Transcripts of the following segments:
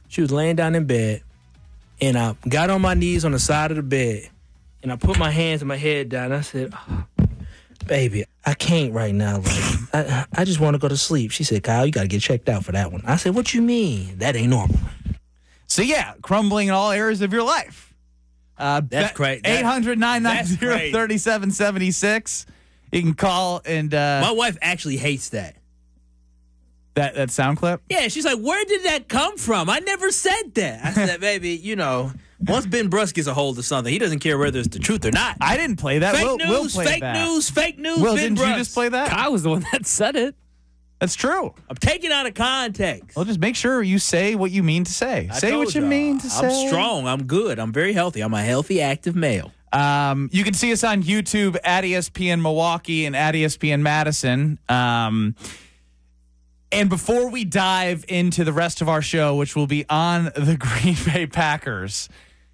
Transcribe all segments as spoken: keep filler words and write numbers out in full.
She was laying down in bed, and I got on my knees on the side of the bed, and I put my hands and my head down. I said, oh, baby, I can't right now. Like, I, I just want to go to sleep. She said, Kyle, you got to get checked out for that one. I said, what you mean? That ain't normal. So, yeah, crumbling in all areas of your life. Uh, that's great. eight hundred, nine nine zero, three seven seven six. You can call and... Uh, my wife actually hates that. That that sound clip? Yeah, she's like, where did that come from? I never said that. I said, baby, you know, once Ben Brusk gets a hold of something, he doesn't care whether it's the truth or not. I didn't play that. Fake Will, news, Will played fake that. news, fake news, Will, Ben didn't Brusk. you just play that? I was the one that said it. That's true. I'm taking out of context. Well, just make sure you say what you mean to say. I say what you y'all, mean to say. I'm strong. I'm good. I'm very healthy. I'm a healthy, active male. Um, you can see us on YouTube at E S P N Milwaukee and at E S P N Madison. Um, and before we dive into the rest of our show, which will be on the Green Bay Packers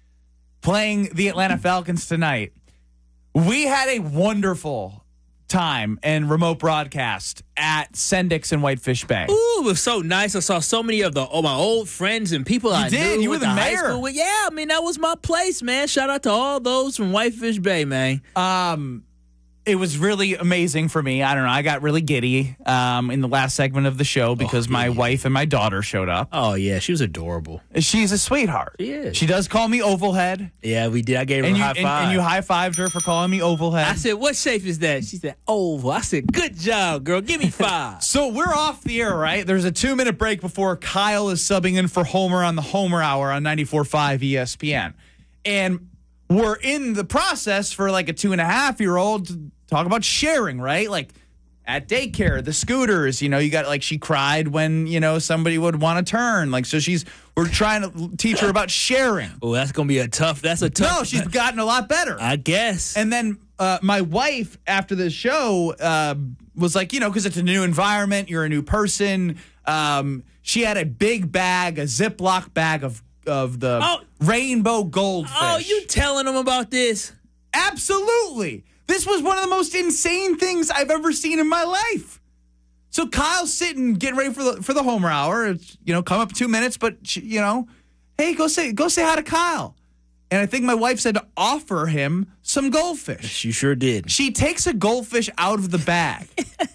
playing the Atlanta Falcons tonight, we had a wonderful time and remote broadcast at Sendix in Whitefish Bay. Ooh, it was so nice. I saw so many of the oh, my old friends and people you I did. knew. You were went the to high mayor. school with. Yeah, I mean, that was my place, man. Shout out to all those from Whitefish Bay, man. Um, it was really amazing for me. I don't know. I got really giddy um, in the last segment of the show because Oh, my yeah. wife and my daughter showed up. Oh, yeah, she was adorable. She's a sweetheart. She is. She does call me Ovalhead. Yeah, we did. I gave her And a you, high and, five. and you high-fived her for calling me Ovalhead. I said, what shape is that? She said, oval. I said, good job, girl. Give me five. So we're off the air, right? There's a two-minute break before Kyle is subbing in for Homer on the Homer Hour on ninety-four point five E S P N. And we're in the process for like a two-and-a-half-year-old to talk about sharing, right? Like at daycare, the scooters, you know, you got like she cried when, you know, somebody would want to turn. Like, so she's, we're trying to teach her about sharing. Oh, that's going to be a tough, that's a tough. No, she's gotten a lot better. I guess. And then uh, my wife, after the show, uh, was like, you know, because it's a new environment, you're a new person. Um, she had a big bag, a Ziploc bag of of the Oh. rainbow goldfish. Oh, you telling them about this? Absolutely. This was one of the most insane things I've ever seen in my life. So Kyle's sitting, getting ready for the for the Homer Hour. It's, you know, come up two minutes, but she, you know, hey, go say go say hi to Kyle. And I think my wife said to offer him some goldfish. She sure did. She takes a goldfish out of the bag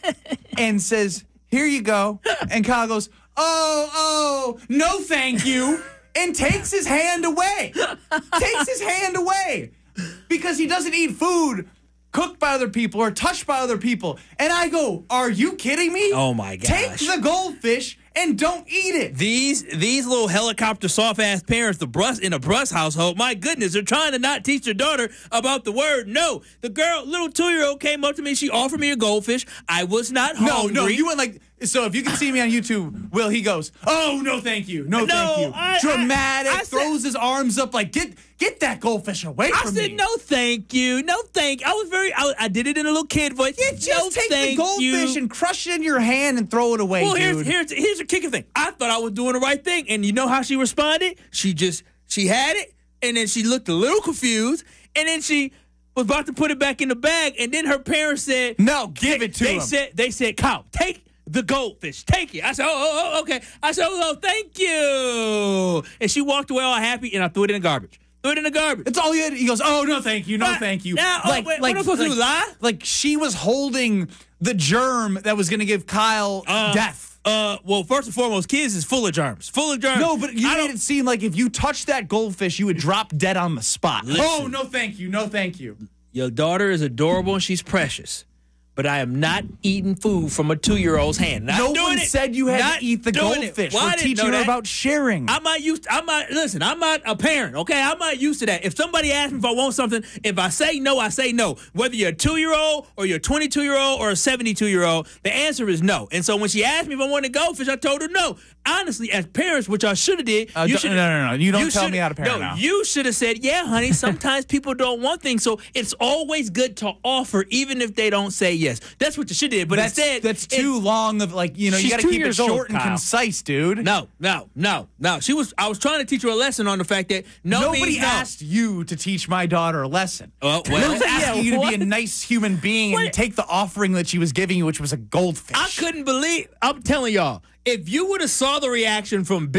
and says, "Here you go." And Kyle goes, "Oh, oh, no, thank you," and takes his hand away. Takes his hand away because he doesn't eat food cooked by other people or touched by other people. And I go, "Are you kidding me? Oh, my gosh. Take the goldfish and don't eat it." These these little helicopter soft ass parents, the Bruss in a Bruss household, my goodness, they're trying to not teach their daughter about the word no. The girl, little two year old, came up to me. She offered me a goldfish. I was not No, hungry. no, you went like, so if you can see me on YouTube, Will, he goes, "Oh, no, thank you. No, No, thank you." I- I- Dramatic, I said- throws his arms up like, get get that goldfish away I from said me. no, thank you, no, thank. I was very. I, I did it in a little kid voice. Yeah, just no, take the thank goldfish you. and crush it in your hand and throw it away, Well, dude. here's here's here's the kicking thing. I thought I was doing the right thing, and you know how she responded? She just she had it, and then she looked a little confused, and then she was about to put it back in the bag, and then her parents said, No, give they, it to they him. said they said, Kyle, take the goldfish, take it. I said, oh, oh, oh, okay. I said, oh, thank you, and she walked away all happy, and I threw it in the garbage. Threw it in the garbage. It's all you had. He goes, "Oh, no, thank you. No, What? thank you." Now, oh, wait, what am I supposed to do, lie? Like she was holding the germ that was going to give Kyle Uh, death. Uh, well, first and foremost, kids is full of germs. Full of germs. No, but you I made don't- it seem like if you touched that goldfish, you would drop dead on the spot. Listen. Oh, no, thank you. No, thank you. Your daughter is adorable and she's precious. But I am not eating food from a two-year-old's hand. Not no doing one it. said you had Not to eat the doing it. goldfish. Well, I We're didn't teaching know her that. about sharing. I'm not used. I'm not. Listen, I'm not a parent. Okay, I'm not used to that. If somebody asks me if I want something, if I say no, I say no. Whether you're a two-year-old or you're a twenty-two-year-old or a seventy-two-year-old, the answer is no. And so when she asked me if I wanted goldfish, I told her no. Honestly, as parents, which I should have did, Uh, you don't- should. no, no, no. You don't tell shoulda- me how to parent No, now. you should have said, "Yeah, honey. Sometimes people don't want things, so it's always good to offer, even if they don't say yes." That's what you should have did. But that's instead, that's it- too long of like you know you She's got to two keep it years old, short and Kyle. concise, dude. No, no, no, no. She was. I was trying to teach her a lesson on the fact that no Nobody means no. asked you to teach my daughter a lesson. Oh, I well, was asking yeah, you to what? be a nice human being and What? take the offering that she was giving you, which was a goldfish. I couldn't believe. I'm telling y'all, if you would have saw the reaction from Bill.